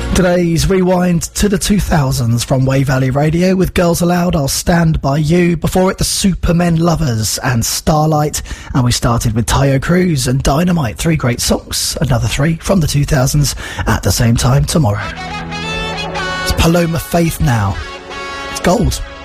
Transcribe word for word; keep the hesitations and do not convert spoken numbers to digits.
Today's rewind to the two thousands from Wave Valley Radio with Girls Aloud, I'll Stand By You. Before it, the Supermen Lovers and Starlight. And we started with Tayo Cruz and Dynamite. Three great songs, another three from the two thousands at the same time tomorrow. It's Paloma Faith now. It's gold.